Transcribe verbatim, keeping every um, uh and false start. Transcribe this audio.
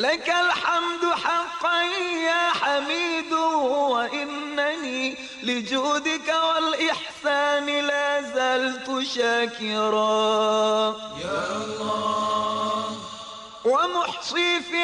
لك الحمد حقا يا حميد، وإنني لجودك والإحسان لا زلت شاكرا. يا الله ومحصي في